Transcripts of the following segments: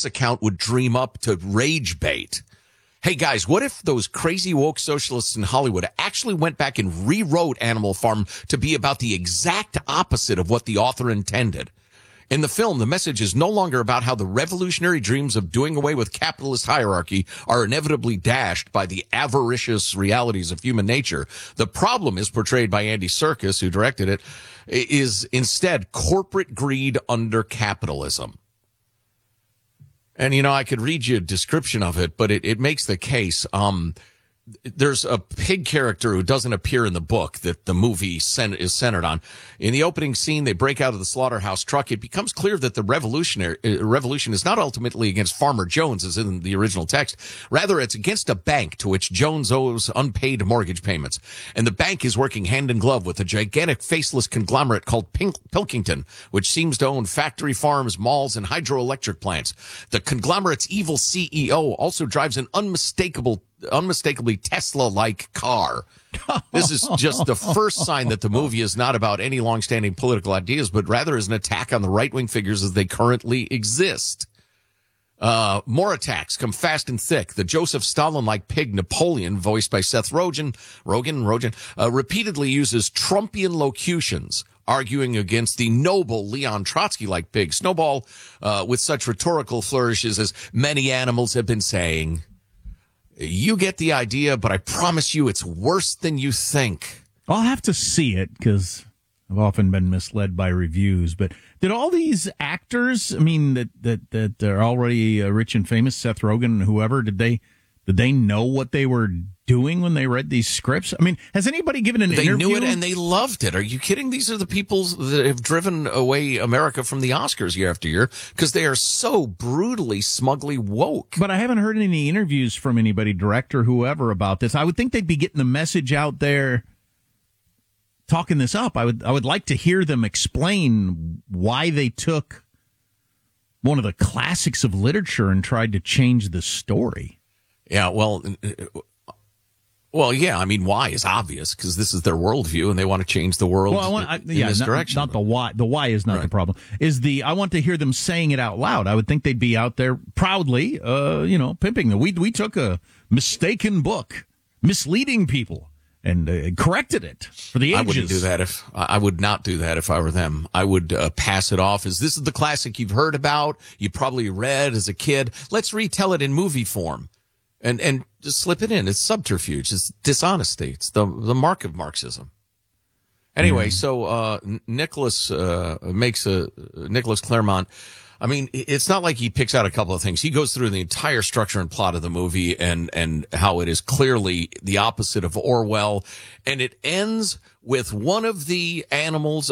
X account would dream up to rage bait. Hey, guys, what if those crazy woke socialists in Hollywood actually went back and rewrote Animal Farm to be about the exact opposite of what the author intended? In the film, the message is no longer about how the revolutionary dreams of doing away with capitalist hierarchy are inevitably dashed by the avaricious realities of human nature. The problem is portrayed by Andy Serkis, who directed it, is instead corporate greed under capitalism. And, I could read you a description of it, but it makes the case. There's a pig character who doesn't appear in the book that the movie is centered on. In the opening scene, they break out of the slaughterhouse truck. It becomes clear that the revolution is not ultimately against Farmer Jones, as in the original text. Rather, it's against a bank to which Jones owes unpaid mortgage payments. And the bank is working hand in glove with a gigantic faceless conglomerate called Pilkington, which seems to own factory farms, malls, and hydroelectric plants. The conglomerate's evil CEO also drives an unmistakably Tesla-like car. This is just the first sign that the movie is not about any long-standing political ideas, but rather is an attack on the right-wing figures as they currently exist. More attacks come fast and thick. The Joseph Stalin-like pig Napoleon, voiced by Seth Rogen, repeatedly uses Trumpian locutions, arguing against the noble Leon Trotsky-like pig Snowball, with such rhetorical flourishes as many animals have been saying. You get the idea, but I promise you it's worse than you think. I'll have to see it because I've often been misled by reviews. But did all these actors, that are already rich and famous, Seth Rogen and whoever, did they know what they were doing when they read these scripts? Has anybody given an interview? They knew it and they loved it. Are you kidding? These are the people that have driven away America from the Oscars year after year because they are so brutally, smugly woke. But I haven't heard any interviews from anybody, director, whoever, about this. I would think they'd be getting the message out there, talking this up. I would like to hear them explain why they took one of the classics of literature and tried to change the story. Yeah, well, yeah. Why is obvious because this is their worldview, and they want to change the world in this direction. Not the why. The why is not the problem. I want to hear them saying it out loud. I would think they'd be out there proudly, pimping them. We took a mistaken book, misleading people, and corrected it for the ages. I would not do that if I were them. I would pass it off as this is the classic you've heard about, you probably read as a kid. Let's retell it in movie form. And just slip it in. It's subterfuge. It's dishonesty. It's the mark of Marxism. Anyway, so Nicholas Claremont. It's not like he picks out a couple of things. He goes through the entire structure and plot of the movie and how it is clearly the opposite of Orwell. And it ends with one of the animals,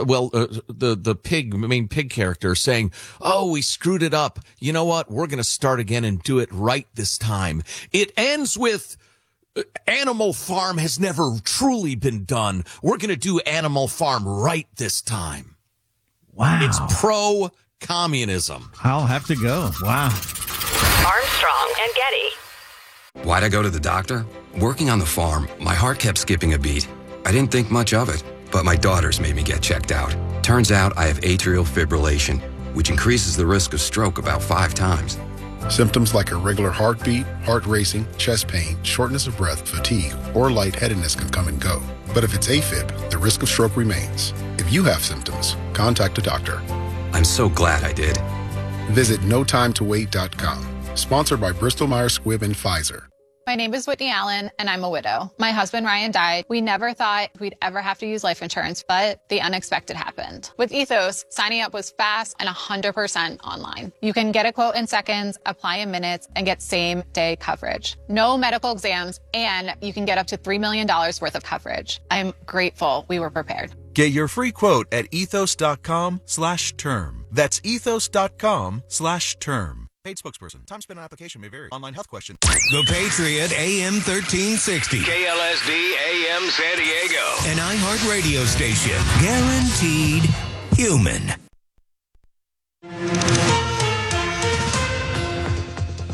the main pig character saying, "Oh, we screwed it up. You know what? We're going to start again and do it right this time." It ends with, "Animal Farm has never truly been done. We're going to do Animal Farm right this time." Wow. It's pro-communism. I'll have to go. Wow. Armstrong and Getty. Why'd I go to the doctor? Working on the farm, my heart kept skipping a beat. I didn't think much of it, but my daughters made me get checked out. Turns out I have atrial fibrillation, which increases the risk of stroke about 5 times. Symptoms like irregular heartbeat, heart racing, chest pain, shortness of breath, fatigue, or lightheadedness can come and go. But if it's AFib, the risk of stroke remains. If you have symptoms, contact a doctor. I'm so glad I did. Visit notimetowait.com. Sponsored by Bristol Myers Squibb and Pfizer. My name is Whitney Allen, and I'm a widow. My husband, Ryan, died. We never thought we'd ever have to use life insurance, but the unexpected happened. With Ethos, signing up was fast and 100% online. You can get a quote in seconds, apply in minutes, and get same-day coverage. No medical exams, and you can get up to $3 million worth of coverage. I'm grateful we were prepared. Get your free quote at ethos.com/term. That's ethos.com/term. Paid spokesperson. Time spent on application may vary. Online health question. The Patriot AM 1360. KLSD AM San Diego. An iHeart radio station. Guaranteed human.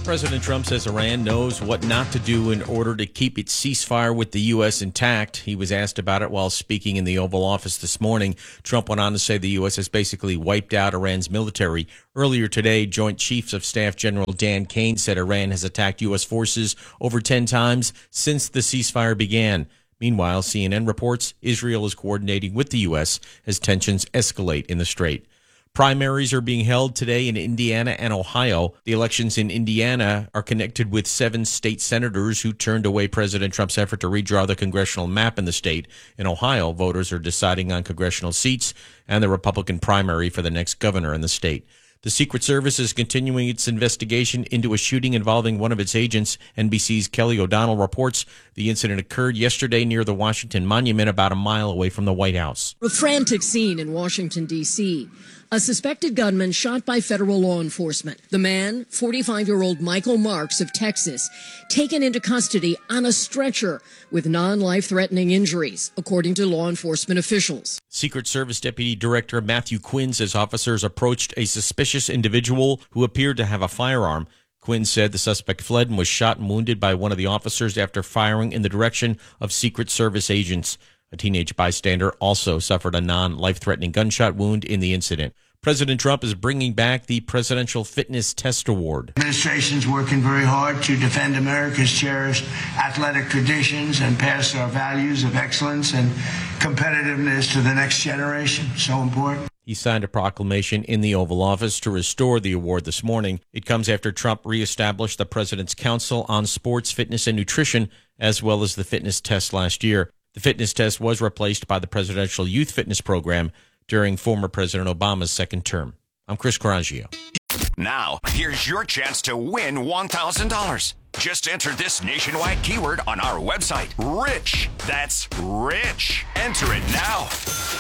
President Trump says Iran knows what not to do in order to keep its ceasefire with the U.S. intact. He was asked about it while speaking in the Oval Office this morning. Trump went on to say the U.S. has basically wiped out Iran's military. Earlier today, Joint Chiefs of Staff General Dan Kane said Iran has attacked U.S. forces over 10 times since the ceasefire began. Meanwhile, CNN reports Israel is coordinating with the U.S. as tensions escalate in the Strait. Primaries are being held today in Indiana and Ohio. The elections in Indiana are connected with 7 state senators who turned away President Trump's effort to redraw the congressional map in the state. In Ohio, voters are deciding on congressional seats and the Republican primary for the next governor in the state. The Secret Service is continuing its investigation into a shooting involving one of its agents. NBC's Kelly O'Donnell reports the incident occurred yesterday near the Washington Monument, about a mile away from the White House. A frantic scene in Washington, D.C. A suspected gunman shot by federal law enforcement. The man, 45-year-old Michael Marks of Texas, taken into custody on a stretcher with non-life-threatening injuries, according to law enforcement officials. Secret Service Deputy Director Matthew Quinn says officers approached a suspicious individual who appeared to have a firearm. Quinn said the suspect fled and was shot and wounded by one of the officers after firing in the direction of Secret Service agents. A teenage bystander also suffered a non-life-threatening gunshot wound in the incident. President Trump is bringing back the Presidential Fitness Test Award. The administration's working very hard to defend America's cherished athletic traditions and pass our values of excellence and competitiveness to the next generation. So important. He signed a proclamation in the Oval Office to restore the award this morning. It comes after Trump reestablished the President's Council on Sports, Fitness, and Nutrition, as well as the fitness test last year. The fitness test was replaced by the Presidential Youth Fitness Program during former President Obama's second term. I'm Chris Coraggio. Now, here's your chance to win $1,000. Just enter this nationwide keyword on our website, RICH. That's RICH. Enter it now.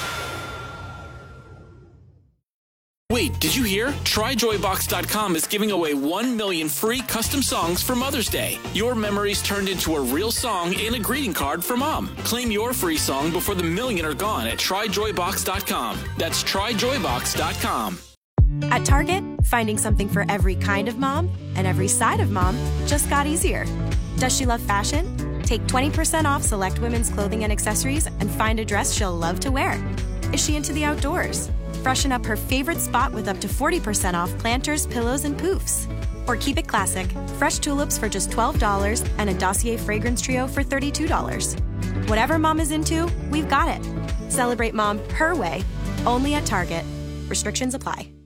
Wait, did you hear? TryJoyBox.com is giving away 1 million free custom songs for Mother's Day. Your memories turned into a real song and a greeting card for Mom. Claim your free song before the million are gone at TryJoyBox.com. That's TryJoyBox.com. At Target, finding something for every kind of mom and every side of mom just got easier. Does she love fashion? Take 20% off select women's clothing and accessories and find a dress she'll love to wear. Is she into the outdoors? Freshen up her favorite spot with up to 40% off planters, pillows, and poofs. Or keep it classic. Fresh tulips for just $12 and a Dossier fragrance trio for $32. Whatever mom is into, we've got it. Celebrate mom her way, only at Target. Restrictions apply.